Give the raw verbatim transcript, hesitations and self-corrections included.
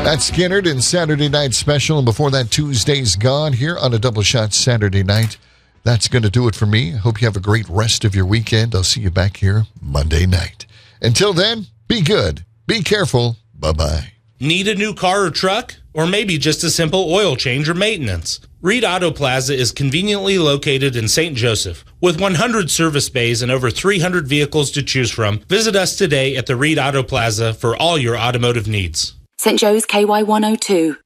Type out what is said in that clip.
That's Skinnerd and Saturday Night Special, and before that, Tuesday's Gone here on a double shot Saturday night. That's going to do it for me. Hope you have a great rest of your weekend. I'll see you back here Monday night. Until then, be good, be careful, bye-bye. Need a new car or truck? Or maybe just a simple oil change or maintenance? Reed Auto Plaza is conveniently located in Saint Joseph. With one hundred service bays and over three hundred vehicles to choose from, visit us today at the Reed Auto Plaza for all your automotive needs. Saint Joe's K Y one oh two.